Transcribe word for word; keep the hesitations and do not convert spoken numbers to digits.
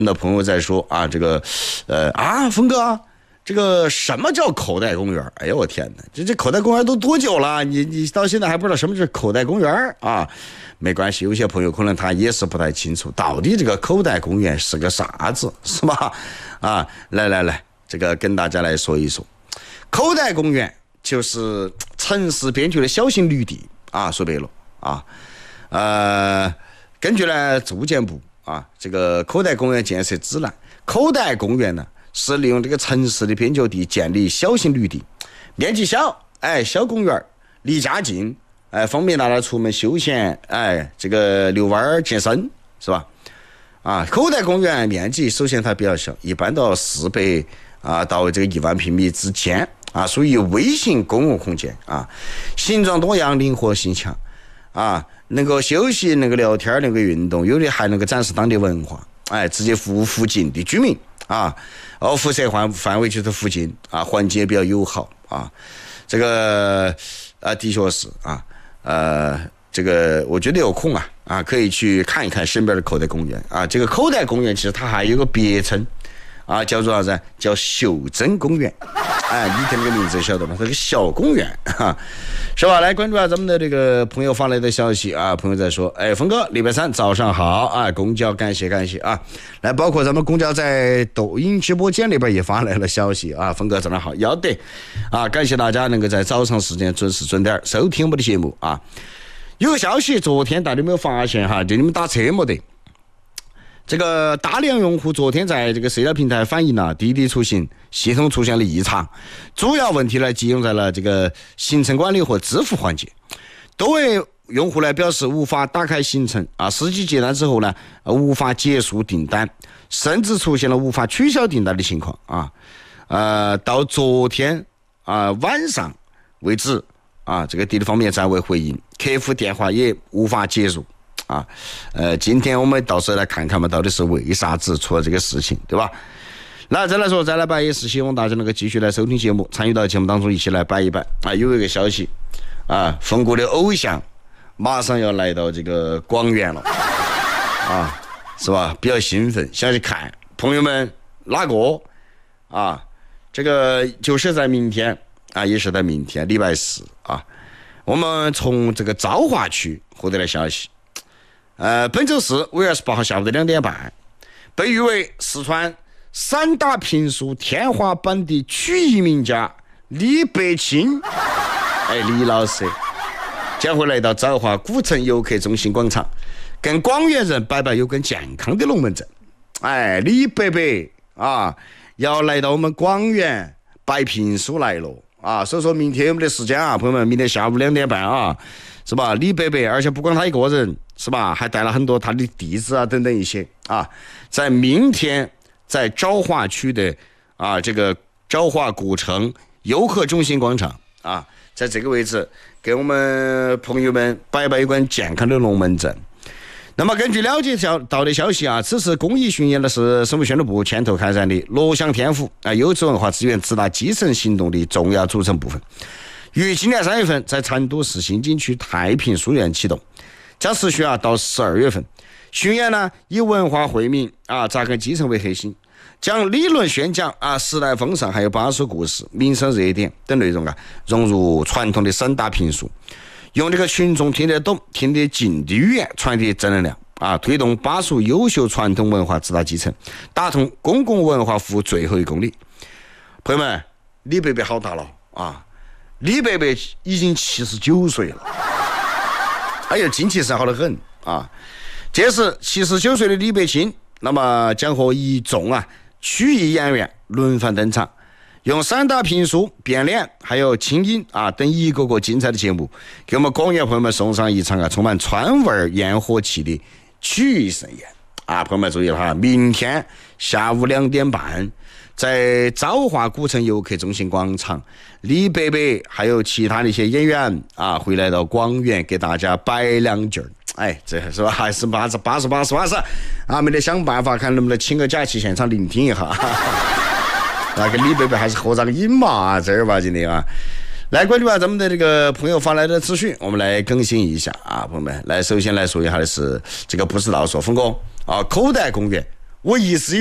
的朋友在说啊，这个，呃啊，峰哥，这个什么叫口袋公园？哎呦我天哪，这这口袋公园都多久了？你你到现在还不知道什么是口袋公园啊？没关系，有些朋友可能他也是不太清楚，到底这个口袋公园是个啥子，是吧？啊，来来来，这个跟大家来说一说，口袋公园就是城市边区的小型绿地啊，说白了啊，呃，根据呢住建部。啊，这个口袋公园建设指南，口袋公园呢是利用这个城市的边角地建立小型绿地，面积小，哎，小公园，离家近，哎，方便大家出门休闲，哎，这个遛弯健身，是吧？啊，口袋公园面积首先它比较小，一般到四百啊到这个一万平米之间啊，属于微型公共空间啊，形状多样，灵活性强。啊，能够休息，能够聊天，能够运动，有的还能够展示当地文化，哎，直接服务附近的居民啊，哦，辐射范范围就是附近啊，环境也比较友好啊，这个啊，的确是啊，呃，这个我觉得有空啊啊，可以去看一看身边的口袋公园啊，这个口袋公园其实它还有个别称。啊，叫做啥子？叫袖珍公园。哎，你听这个名字晓得吗？它是个小公园，哈，是吧？来关注下咱们的这个朋友发来的消息啊，朋友在说，哎，峰哥，礼拜三早上好啊，公交感谢感谢啊，来，包括咱们公交在抖音直播间里边也发来了消息啊，峰哥早上好，要得啊，感谢大家能够在早上时间准时准点收听我们的节目啊。有个消息，昨天大家有没有发现哈？就你们打车没得？这个大量用户昨天在这个社交平台反映了滴滴出行系统出现了异常，主要问题呢集中在了这个行程管理和支付环节。多位用户呢表示无法打开行程啊，司机接单之后呢无法结束订单，甚至出现了无法取消订单的情况啊。呃，到昨天啊晚上为止啊，这个滴滴方面暂未回应，客服电话也无法接入。啊，呃，今天我们到时候来看看嘛，到底是为啥子出了这个事情，对吧？那再来说，再来摆也是希望大家能够继续来收听节目，参与到节目当中一起来摆一摆啊。有一个消息啊，峰哥的偶像马上要来到这个广元了啊，是吧？比较兴奋，想去看朋友们哪个啊？这个就是在明天啊，也是在明天礼拜四啊，我们从这个昭化区获得了消息。呃，本周四五月二十八号下午的两点半，被誉为四川散打评书天花板的曲艺名家李北清，哎，李老师将会来到昭化古城游客中心广场，跟广元人摆摆有关健康的龙门阵。哎，李伯伯啊，要来到我们广元摆评书来了啊！所以说明天我们的时间啊，朋友们，明天下午两点半啊，是吧？李伯伯，而且不光他一个人。是吧？还带了很多他的弟子啊，等等一些啊，在明天在昭化区的啊这个昭化古城游客中心广场啊，在这个位置给我们朋友们摆摆有关健康的龙门阵。那么根据了解到的消息啊，此次公益巡演的是省委宣传部牵头开展的乐享天府啊优质文化资源直达基层行动的重要组成部分，于今年三月份在成都市新景区太平书院启动。将持续啊到十二月份，巡演呢以文化惠民啊扎根基层为核心，将理论宣讲啊时代风尚还有巴蜀故事、民生热点等内容啊融入传统的散打评书，用这个群众听得懂、听得进的语言传递正能量啊，推动巴蜀优秀传统文化直达基层，打通公共文化服务最后一公里。朋友们，李伯伯好大了啊！李伯伯已经七十九岁了。哎呀，精气神好得很啊！这是七十九岁的李伯清，那么将和一众啊曲艺演员轮番登场，用散打评书、变脸还有轻音啊等一个个精彩的节目，给我们广元朋友们送上一场啊充满川味烟火气的曲艺盛宴啊！朋友们注意了哈，明天下午两点半。在昭化古城游客中心广场，李伯伯还有其他的一些演员啊，会来到广元给大家摆两句。哎，这是吧？还是巴适巴适巴适巴适啊！没得想办法看能不能请个假期现场聆听一下。那个李伯伯还是合张影嘛啊，这儿吧今天啊。来关注下咱们的这个朋友发来的资讯，我们来更新一下啊，朋友们。来，首先来说一下的是这个不知道说峰哥啊，口袋公园。 我意思